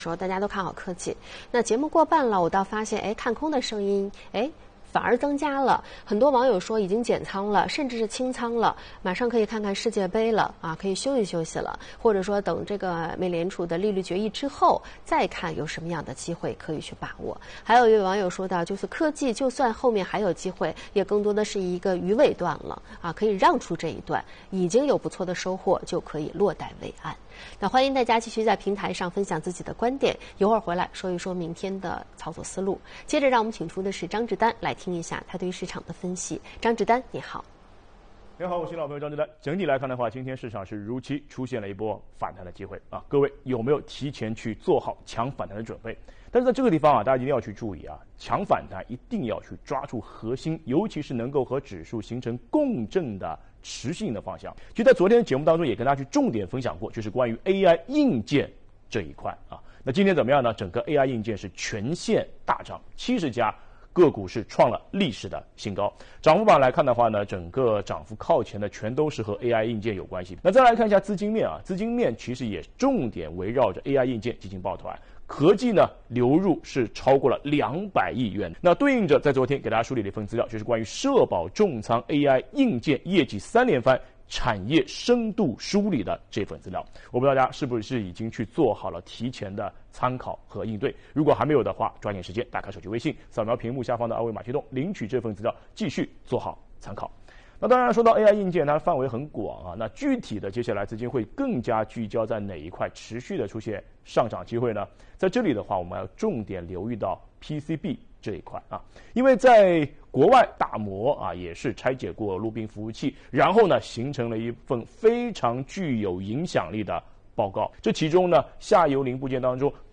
说大家都看好科技，那节目过半了，我倒发现，看空的声音，反而增加了。很多网友说已经减仓了，甚至是清仓了，马上可以看看世界杯了啊，可以休息休息了，或者说等这个美联储的利率决议之后，再看有什么样的机会可以去把握。还有一位网友说到，就是科技就算后面还有机会，也更多的是一个鱼尾段了啊，可以让出这一段，已经有不错的收获，就可以落袋为安。那欢迎大家继续在平台上分享自己的观点，一会儿回来说一说明天的操作思路。接着让我们请出的是张志丹来听一下他对于市场的分析。张志丹，你好。 你好，我是老朋友张志丹。整体来看的话，今天市场是如期出现了一波反弹的机会啊，各位有没有提前去做好强反弹的准备？但是在这个地方啊，大家一定要去注意啊，强反弹一定要去抓住核心，尤其是能够和指数形成共振的持续性的方向。就在昨天的节目当中也跟大家去重点分享过，就是关于 AI 硬件这一块啊。那今天怎么样呢？整个 AI 硬件是全线大涨，70家个股是创了历史的新高。涨幅榜来看的话呢，整个涨幅靠前的全都是和 AI 硬件有关系。那再来看一下资金面啊，资金面其实也重点围绕着 AI 硬件进行抱团。合计呢流入是超过了200亿元，那对应着在昨天给大家梳理了一份资料，就是关于社保重仓 AI 硬件业绩3连番产业深度梳理的这份资料。我不知道大家是不是已经去做好了提前的参考和应对，如果还没有的话，抓紧时间打开手机微信，扫描屏幕下方的二维码驱动，领取这份资料，继续做好参考。那当然说到 AI 硬件，它的范围很广啊。那具体的接下来资金会更加聚焦在哪一块持续的出现上涨机会呢？在这里的话，我们要重点留意到 PCB 这一块啊，因为在国外大摩啊也是拆解过陆冰服务器，然后呢形成了一份非常具有影响力的报告。这其中呢，下游零部件当中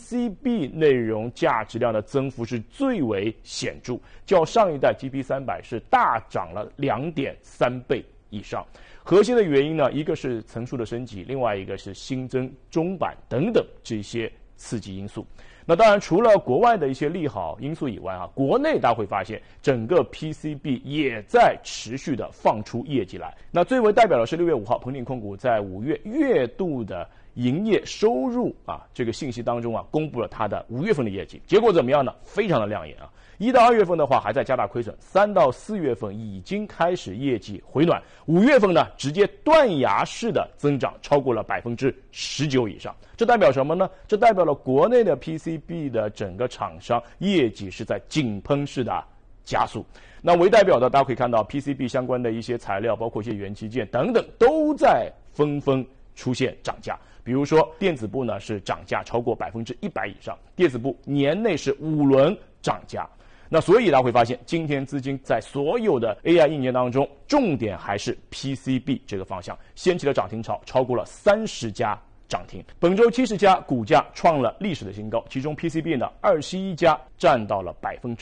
PCB 内容价值量的增幅是最为显著，较上一代 GP300 是大涨了2.3倍以上。核心的原因呢，一个是层数的升级，另外一个是新增中板等等这些刺激因素。那当然，除了国外的一些利好因素以外啊，国内大家会发现整个 PCB 也在持续的放出业绩来。那最为代表的是6月5号，鹏鼎控股在5月月度的营业收入啊这个信息当中啊，公布了它的5月份的业绩，结果怎么样呢？非常的亮眼啊！1到2月份的话还在加大亏损，3到4月份已经开始业绩回暖，5月份呢直接断崖式的增长，超过了19%以上。这代表什么呢？这代表了国内的 PCB 的整个厂商业绩是在井喷式的加速。那为代表的，大家可以看到 PCB 相关的一些材料，包括一些元器件等等，都在纷纷出现涨价。比如说电子部呢是涨价超过100%以上，电子部年内是5轮涨价。那所以大家会发现，今天资金在所有的 AI 硬件当中，重点还是 PCB 这个方向，掀起了涨停潮，超过了30家涨停。本周70家股价创了历史的新高，其中 PCB 呢21家占到了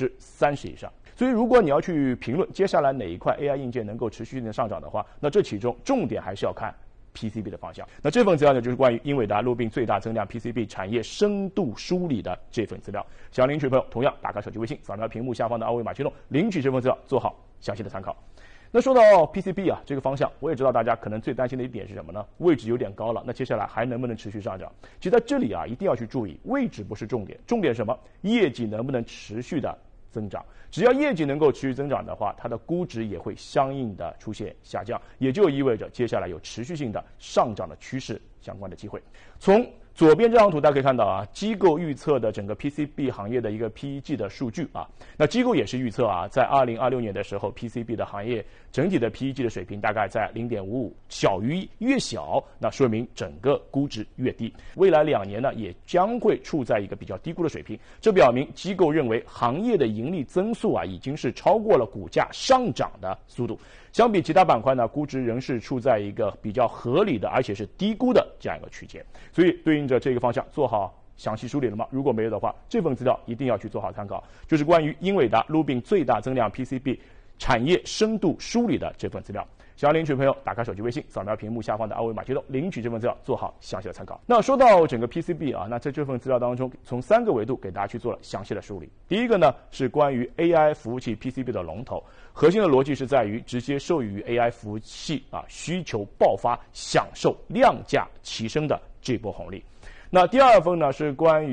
30%以上。所以如果你要去评论接下来哪一块 AI 硬件能够持续性的上涨的话，那这其中重点还是要看PCB 的方向。那这份资料呢，就是关于英伟达陆并最大增量 PCB 产业深度梳理的这份资料。想领取的朋友，同样打开手机微信，扫描屏幕下方的二维码驱动，领取这份资料，做好详细的参考。那说到 PCB 啊这个方向，我也知道大家可能最担心的一点是什么呢？位置有点高了，那接下来还能不能持续上涨？其实在这里啊，一定要去注意，位置不是重点，重点是什么？业绩能不能持续的增长？只要业绩能够持续增长的话，它的估值也会相应的出现下降，也就意味着接下来有持续性的上涨的趋势相关的机会。从左边这张图大家可以看到啊，机构预测的整个 PCB 行业的一个 PEG 的数据啊，那机构也是预测啊，在2026年的时候 PCB 的行业整体的 PEG 的水平大概在 0.55， 小于1，越小那说明整个估值越低，未来2年呢也将会处在一个比较低估的水平，这表明机构认为行业的盈利增速啊已经是超过了股价上涨的速度，相比其他板块呢，估值仍是处在一个比较合理的而且是低估的这样一个区间，所以对应着这个方向做好详细梳理了吗？如果没有的话，这份资料一定要去做好参考，就是关于英伟达陆并最大增量 PCB 产业深度梳理的这份资料。想要领取的朋友，打开手机微信，扫描屏幕下方的二维码驱动，领取这份资料，做好详细的参考。那说到整个 PCB 啊，那在这份资料当中，从3个维度给大家去做了详细的梳理。第一个呢是关于 AI 服务器 PCB 的龙头，核心的逻辑是在于直接受益于 AI 服务器啊需求爆发，享受量价齐升的这波红利。 那第二封呢是关于